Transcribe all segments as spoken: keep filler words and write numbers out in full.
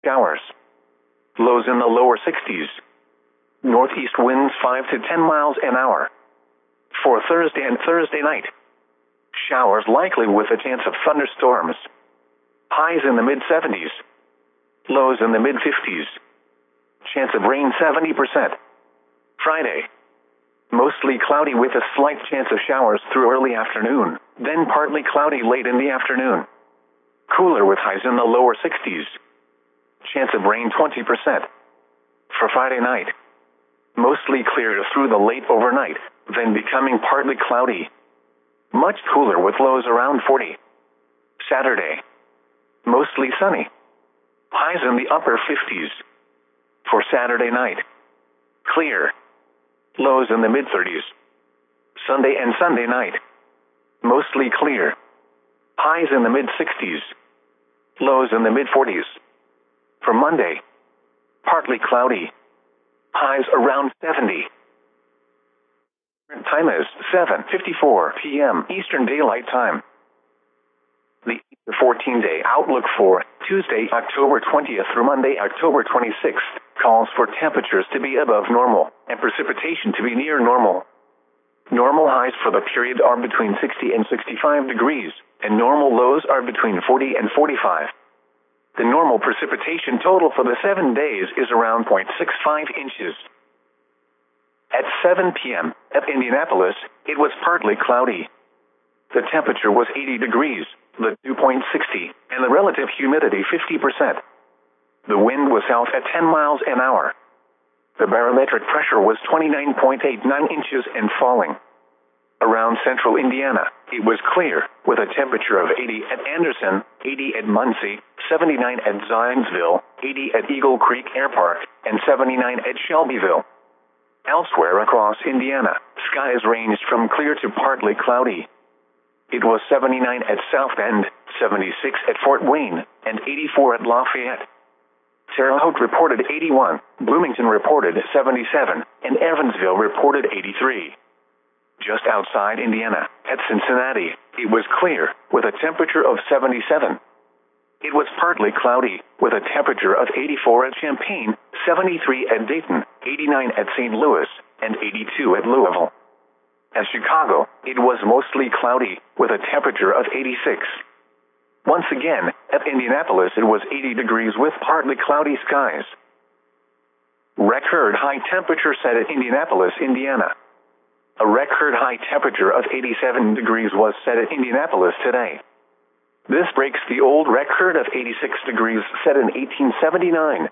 Showers. Lows in the lower sixties. Northeast winds five to ten miles an hour. For Thursday and Thursday night. Showers likely with a chance of thunderstorms. Highs in the mid seventies. Lows in the mid fifties. Chance of rain seventy percent. Friday. Mostly cloudy with a slight chance of showers through early afternoon, then partly cloudy late in the afternoon. Cooler with highs in the lower sixties. Chance of rain twenty percent. For Friday night. Mostly clear through the late overnight, then becoming partly cloudy. Much cooler with lows around forty. Saturday. Mostly sunny. Highs in the upper fifties. For Saturday night. Clear. Lows in the mid thirties. Sunday and Sunday night. Mostly clear. Highs in the mid sixties. Lows in the mid forties. For Monday. Partly cloudy. Highs around seventy. Time is seven fifty-four p m Eastern Daylight Time. The fourteen-day outlook for Tuesday, October twentieth through Monday, October twenty-sixth, calls for temperatures to be above normal and precipitation to be near normal. Normal highs for the period are between sixty and sixty-five degrees, and normal lows are between forty and forty-five. The normal precipitation total for the seven days is around zero point six five inches. At seven p m at Indianapolis, it was partly cloudy. The temperature was eighty degrees, the dew point sixty, and the relative humidity fifty percent. The wind was south at ten miles an hour. The barometric pressure was twenty-nine point eight nine inches and falling. Around central Indiana, it was clear, with a temperature of eighty at Anderson, eighty at Muncie, seventy-nine at Zionsville, eighty at Eagle Creek Air Park, and seventy-nine at Shelbyville. Elsewhere across Indiana, skies ranged from clear to partly cloudy. It was seventy-nine at South Bend, seventy-six at Fort Wayne, and eighty-four at Lafayette. Terre Haute reported eighty-one, Bloomington reported seventy-seven, and Evansville reported eighty-three. Just outside Indiana, at Cincinnati, it was clear, with a temperature of seventy-seven. It was partly cloudy, with a temperature of eighty-four at Champaign, seventy-three at Dayton, eighty-nine at Saint Louis, and eighty-two at Louisville. At Chicago, it was mostly cloudy, with a temperature of eighty-six. Once again, at Indianapolis it was eighty degrees with partly cloudy skies. Record high temperature set at Indianapolis, Indiana. A record high temperature of eighty-seven degrees was set at Indianapolis today. This breaks the old record of eighty-six degrees set in eighteen seventy-nine.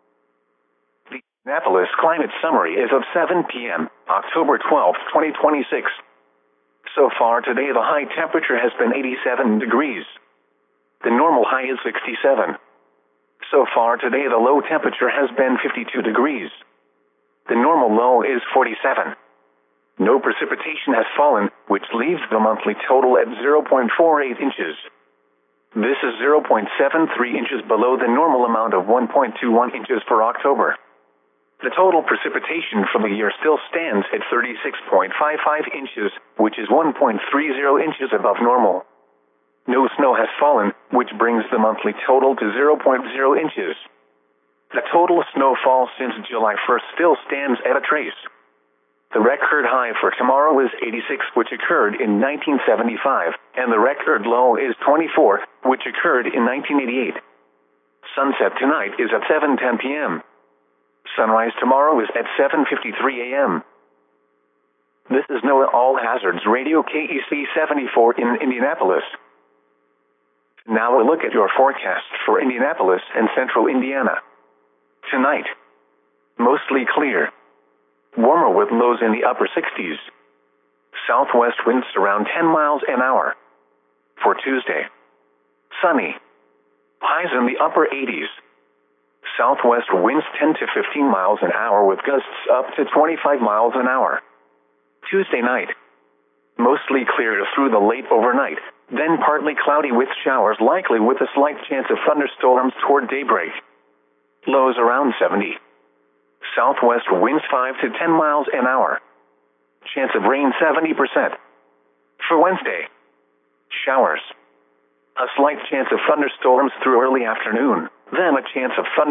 The Indianapolis Climate Summary is of seven p m, October twelfth, twenty twenty-six. So far today the high temperature has been eighty-seven degrees. The normal high is sixty-seven. So far today the low temperature has been fifty-two degrees. The normal low is forty-seven. No precipitation has fallen, which leaves the monthly total at zero point four eight inches. This is zero point seven three inches below the normal amount of one point two one inches for October. The total precipitation for the year still stands at thirty-six point five five inches, which is one point three zero inches above normal. No snow has fallen, which brings the monthly total to zero point zero inches. The total snowfall since July first still stands at a trace. The record high for tomorrow is eighty-six, which occurred in nineteen seventy-five, and the record low is twenty-four, which occurred in nineteen eighty-eight. Sunset tonight is at seven ten p m Sunrise tomorrow is at seven fifty-three a m This is NOAA All Hazards Radio K E C seventy-four in Indianapolis. Now a look at your forecast for Indianapolis and central Indiana. Tonight, mostly clear. Warmer with lows in the upper sixties. Southwest winds around ten miles an hour. For Tuesday, sunny. Highs in the upper eighties. Southwest winds ten to fifteen miles an hour with gusts up to twenty-five miles an hour. Tuesday night, mostly clear through the late overnight, then partly cloudy with showers likely with a slight chance of thunderstorms toward daybreak. Lows around seventy. Southwest winds five to ten miles an hour. Chance of rain seventy percent. For Wednesday, showers. A slight chance of thunderstorms through early afternoon, then a chance of thunder